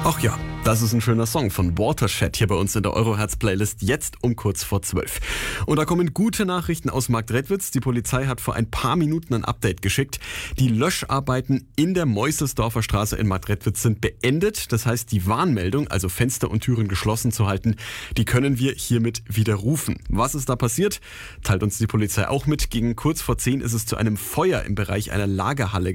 Ach ja, das ist ein schöner Song von Watershed hier bei uns in der Eurohertz-Playlist, jetzt um kurz vor 12. Und da kommen gute Nachrichten aus Marktredwitz. Die Polizei hat vor ein paar Minuten ein Update geschickt. Die Löscharbeiten in der Meusselsdorfer Straße in Marktredwitz sind beendet. Das heißt, die Warnmeldung, also Fenster und Türen geschlossen zu halten, die können wir hiermit widerrufen. Was ist da passiert? Teilt uns die Polizei auch mit. Gegen kurz vor 10 ist es zu einem Feuer im Bereich einer Lagerhalle